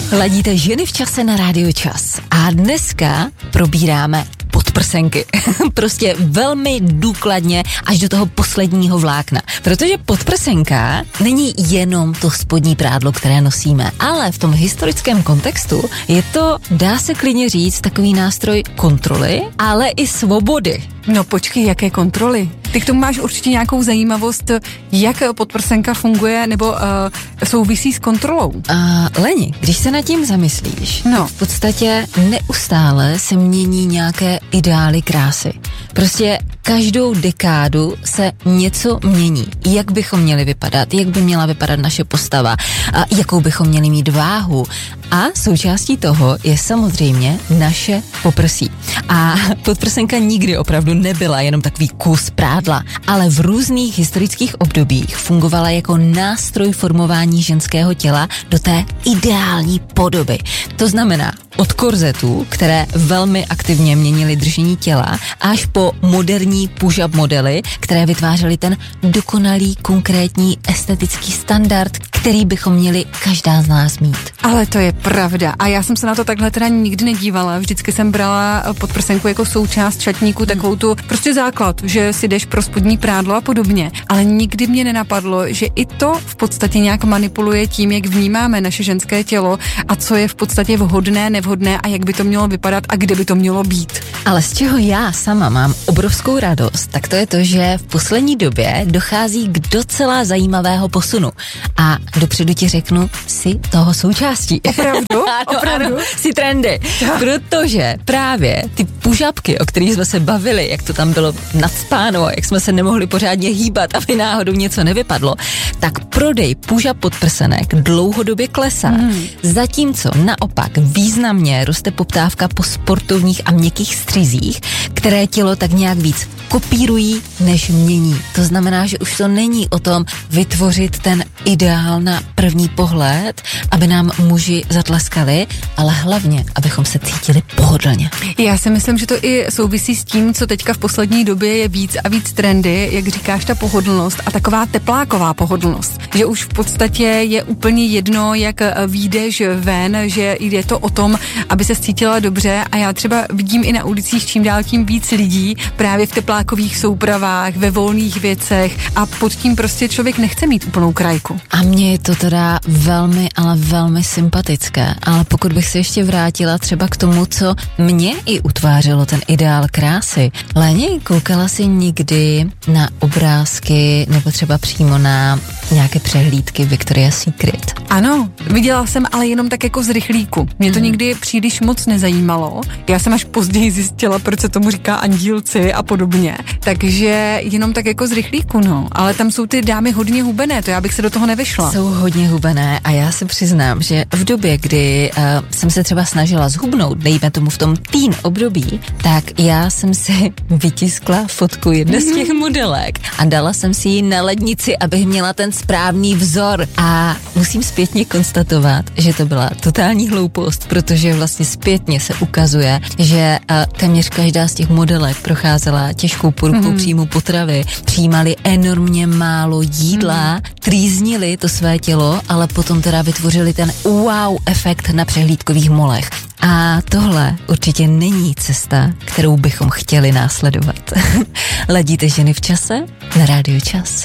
Ladíte Ženy v čase na Rádiu Čas. A dneska probíráme podprsenky. Prostě velmi důkladně až do toho posledního vlákna. Protože podprsenka není jenom to spodní prádlo, které nosíme, ale v tom historickém kontextu je to, dá se klidně říct, takový nástroj kontroly, ale i svobody. No počkej, jaké kontroly? Ty k tomu máš určitě nějakou zajímavost, jak podprsenka funguje nebo souvisí s kontrolou. Leni, když se nad tím zamyslíš, no. V podstatě neustále se mění nějaké ideály krásy. Prostě každou dekádu se něco mění. Jak bychom měli vypadat, jak by měla vypadat naše postava, jakou bychom měli mít váhu. A součástí toho je samozřejmě naše poprsí. A podprsenka nikdy opravdu nebyla jenom takový kus prádla, ale v různých historických obdobích fungovala jako nástroj formování ženského těla do té ideální podoby. To znamená od korzetů, které velmi aktivně měnily držení těla, až po moderní push-up modely, které vytvářely ten dokonalý, konkrétní estetický standard, který bychom měli každá z nás mít. Ale to je pravda. A já jsem se na to takhle teda nikdy nedívala. Vždycky jsem brala podprsenku jako součást šatníku, takovou tu prostě základ, že si jdeš pro spodní prádlo a podobně. Ale nikdy mě nenapadlo, že i to v podstatě nějak manipuluje tím, jak vnímáme naše ženské tělo a co je v podstatě vhodné, nevhodné a jak by to mělo vypadat a kde by to mělo být. Ale z čeho já sama mám obrovskou radost, tak to je to, že v poslední době dochází k docela zajímavého posunu. A dopředu ti řeknu, si toho součástí. Opravdu? Ano, si trendy. Protože právě ty pužapky, o kterých jsme se bavili, jak to tam bylo nacpáno, jak jsme se nemohli pořádně hýbat, aby náhodou něco nevypadlo, tak prodej pužap podprsenek dlouhodobě klesá. Zatímco naopak významně roste poptávka po sportovních a měkkých střizích, které tělo tak nějak víc kopírují, než mění. To znamená, že už to není o tom vytvořit ten ideál na první pohled, aby nám muži zatleskali, ale hlavně, abychom se cítili pohodlně. Já si myslím, že to i souvisí s tím, co teďka v poslední době je víc a víc trendy, jak říkáš, ta pohodlnost a taková tepláková pohodlnost. Že už v podstatě je úplně jedno, jak vyjdeš ven, že je to o tom, aby se cítila dobře a já třeba vidím i na ulicích čím dál tím víc lidí právě v teplákových soupravách, ve volných věcech a pod tím prostě člověk nechce mít úplnou krajku. A mně je to teda velmi, ale velmi sympatické, ale pokud bych se ještě vrátila třeba k tomu, co mě i utvářelo ten ideál krásy. Léně, koukala jsi někdy na obrázky nebo třeba přímo na nějaké přehlídky Victoria's Secret? Ano, viděla jsem, ale jenom tak jako z rychlíku. Mě to nikdy příliš moc nezajímalo. Já jsem až později zjistila, proč se tomu říká andílci a podobně. Takže jenom tak jako z rychlíku, no. Ale tam jsou ty dámy hodně hubené, to já bych se do toho nevešla. Jsou hodně hubené a já se přiznám, že v době, kdy jsem se třeba snažila zhubnout, dejme tomu v tom teen období, tak já jsem si vytiskla fotku jedné z těch modelek a dala jsem si ji na lednici, abych měla ten správný vzor. A musím zpětně konstatovat, že to byla totální hloupost, protože vlastně zpětně se ukazuje, že téměř každá z těch modelek procházela těžkou poruchou příjmu potravy, přijímali enormně málo jídla, trýznili to své tělo, ale potom teda vytvořili ten wow efekt na přehlídkových molech. A tohle určitě není cesta, kterou bychom chtěli následovat. Ladíte Ženy v čase na Rádiu Čas.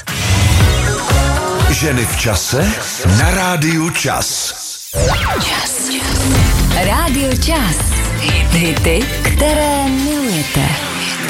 Ženy v čase na Rádiu Čas. Rádio Čas. Hity, které milujete.